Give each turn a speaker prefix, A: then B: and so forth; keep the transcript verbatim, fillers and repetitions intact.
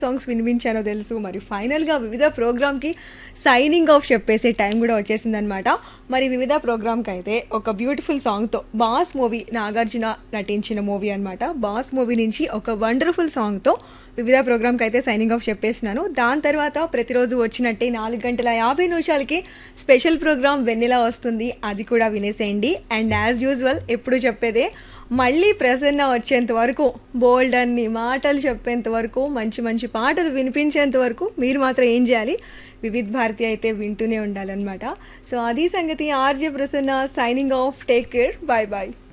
A: Songs వినిపించానో తెలుసు. మరి ఫైనల్‌గా వివిధ ప్రోగ్రామ్‌కి సైనింగ్ ఆఫ్ చెప్పేసే టైం గూడా వచ్చేసిందనమాట. మరి వివిధ ప్రోగ్రామ్‌కైతే ఒక బ్యూటిఫుల్ సాంగ్‌తో 'బాస్' మూవీ నాగార్జున నటించిన మూవీ అనమాట. 'బాస్' మూవీ నుంచి ఒక వండర్‌ఫుల్ సాంగ్‌తో వివిధ ప్రోగ్రామ్‌కైతే సైనింగ్ ఆఫ్ చెప్పేసినాను. దాని తర్వాత ప్రతిరోజు వచ్చినట్టే నాలుగు గంటల యాభై నిమిషాలకి స్పెషల్ ప్రోగ్రామ్ 'వెన్నెల' వస్తుంది. అది కూడా వినేసేయండి. అండ్ యాజ్ యూజువల్ ఎప్పుడు చెప్పేదే మళ్ళీ ప్రసన్న వచ్చేంత వరకు బోల్డ్ అన్ని మాటలు చెప్పేంత వరకు మంచి మంచి పాటలు వినిపించేంత వరకు మీరు మాత్రం ఏం చేయాలి, వివిధ్ భారతి అయితే వింటూనే ఉండాలన్నమాట. సో అది సంగతి. RJ Prasanna signing off. Take care. Bye bye.